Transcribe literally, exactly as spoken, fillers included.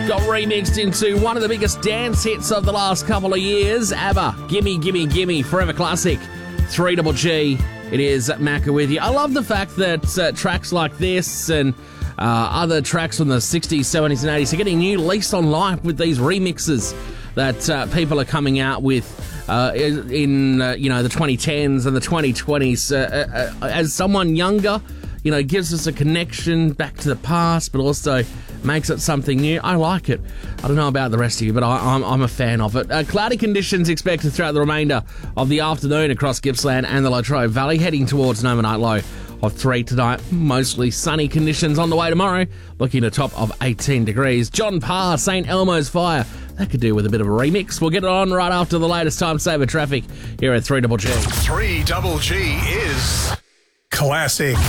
got remixed into one of the biggest dance hits of the last couple of years. ABBA, Gimme, Gimme, Gimme, forever classic. three Double G, it is Macca with you. I love the fact that uh, tracks like this and uh, other tracks from the sixties, seventies and eighties are getting new lease on life with these remixes that uh, people are coming out with uh, in, uh, you know, the twenty tens and the twenty twenties. Uh, uh, as someone younger, you know, gives us a connection back to the past, but also makes it something new. I like it. I don't know about the rest of you, but I, I'm, I'm a fan of it. Uh, cloudy conditions expected throughout the remainder of the afternoon across Gippsland and the Latrobe Valley, heading towards an overnight low of three tonight. Mostly sunny conditions on the way tomorrow, looking at a top of eighteen degrees. John Parr, Saint Elmo's Fire. That could do with a bit of a remix. We'll get it on right after the latest time saver traffic here at three Double G. three Double G is classic.